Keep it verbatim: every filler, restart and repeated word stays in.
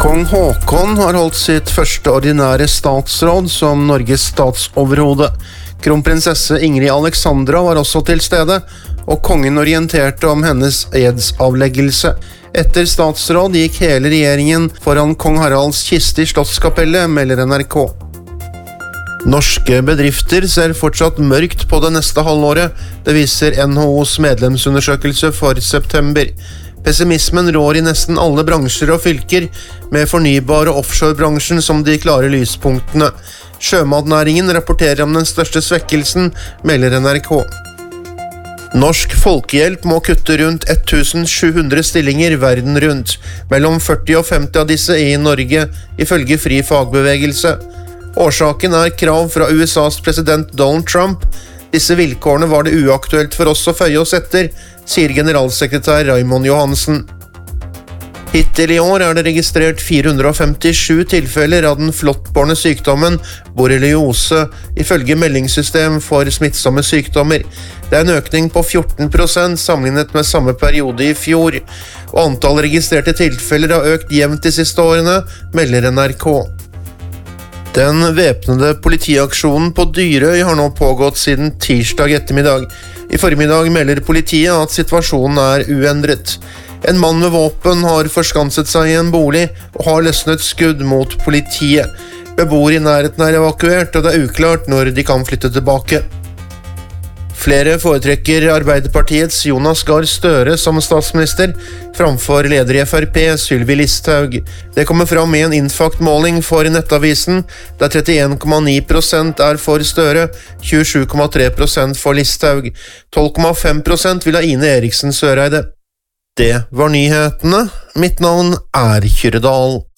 Kong Haakon har holdt sitt første ordinære statsråd som Norges statsoverhode. Kronprinsesse Ingrid Alexandra var også til stede, og kongen orienterte om hennes edsavleggelse. Etter statsråd gikk hele regjeringen foran kong Haralds kiste i Slottskapellet, melder N R K. Norske bedrifter ser fortsatt mørkt på det neste halvåret, det viser N H O's medlemsundersøkelse for september. Pessimismen rår i nesten alle bransjer og fylker, med fornybar- og offshorebransjen som de klare lyspunktene. Sjømatnæringen rapporterer om den største svekkelsen, melder N R K. Norsk Folkehjelp må kutte rundt sju hundre stillinger verden rundt, mellom førti og femti av disse i Norge, ifølge Fri Fagbevegelse. Årsaken er krav fra U S A's president Donald Trump. Disse vilkårene var det uaktuelt for oss å føye oss etter, sier generalsekretær Raymond Johansen. Hittil i år er det registrert fire hundre og femtisju tilfeller av den flåttbårne sykdommen borreliose, ifølge meldingssystem for smittsomme sykdommer. Det er en økning på fjorten prosent sammenlignet med samme periode i fjor, og antall registrerte tilfeller har økt jevnt de siste årene, melder N R K. Den væpnede politiaksjonen på Dyrøy har nå pågått siden tirsdag ettermiddag. I formiddag melder politiet at situasjonen er uendret. En mann med våpen har forskanset seg i en bolig og har løsnet skudd mot politiet. Beboere i nærheten er evakuert, og det er uklart når de kan flytte tilbake. Flere foretrekker Arbeiderpartiets Jonas Gahr Støre som statsminister framfor leder i F R P Sylvi Listhaug. Det kommer fram i en Infact-måling for Nettavisen, der trettien komma ni prosent er for Støre, tjuesju komma tre prosent for Listhaug, tolv komma fem prosent vil ha Ine Eriksen Søreide. Det var nyhetene. Mitt navn er Kyrre Dahl.